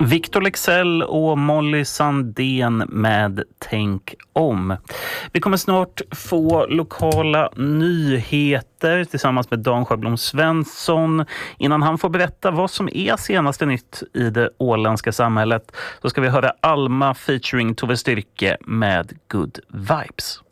Victor Leksell och Molly Sandén med Tänk om. Vi kommer snart få lokala nyheter tillsammans med Dan Sjöblom Svensson. Innan han får berätta vad som är senaste nytt i det åländska samhället så ska vi höra Alma featuring Tove Styrke med Good Vibes.